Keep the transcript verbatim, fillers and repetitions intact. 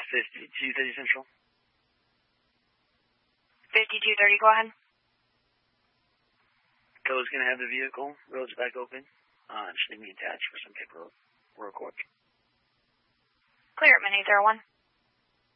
fifty-two thirty Central. fifty-two thirty, go ahead. Code's going to have the vehicle. Road's back open. Uh, just need me attached for some paperwork real quick. Clear at Mini zero one.